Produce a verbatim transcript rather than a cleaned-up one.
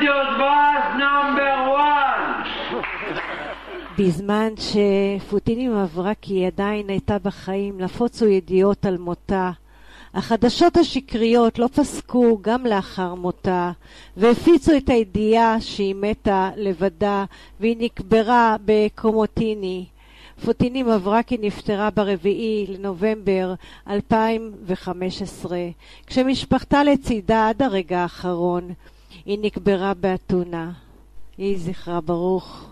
Idiot was number one. בזמן שפוטיני מברקי עדיין הייתה בחיים, נפוצו ידיעות על מותה. החדשות השקריות לא פסקו גם לאחר מותה, והפיצו את הידיעה שהיא מתה לבדה והיא נקברה בקומוטיני. פוטיני מברקי נפטרה ברביעי לנובמבר אלפיים וחמש עשרה, כשמשפחתה לצידה עד הרגע האחרון. היא נקברה באתונה. יהי זכרה ברוך.